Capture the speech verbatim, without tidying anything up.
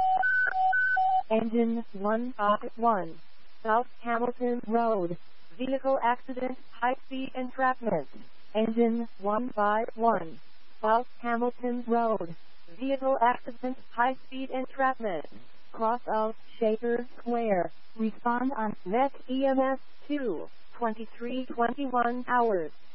Engine one five one, South Hamilton Road. Vehicle accident, high-speed entrapment. Engine one five one, South Hamilton Road. Vehicle accident, high-speed entrapment. Cross out Shaker Square. Respond on Net E M S two, twenty-three twenty-one hours.